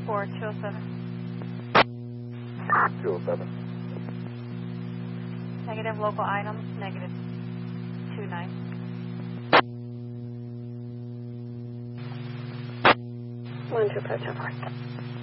for 207. 207. Negative local items, negative 29. One to approach over.